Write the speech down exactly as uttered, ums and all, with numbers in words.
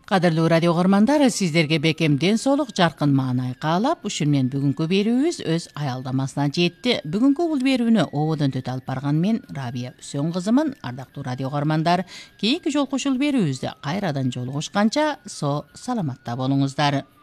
Кадырлуу радио угармандар, сиздерге бекем ден соолук, жаркын маанай каалап, ушун менен бүгүнкү берүүбүз өз аялдамасына жетти. Бүгүнкү бул берүүнү ободон төтө алып барган мен Рабия Үсөн кызымын. Ардактуу радио угармандар, кийинки жолкушул берүүбүздө кайрадан жолугушканча со саламатта болуңуздар.